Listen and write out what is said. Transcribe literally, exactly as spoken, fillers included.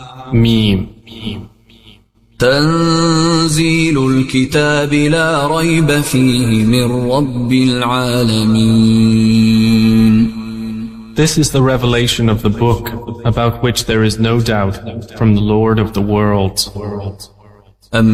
Meme. تنزيل الكتاب لا ريب فيه من رب العالمين. This is the revelation of the book about which there is no doubt from the Lord of the worlds.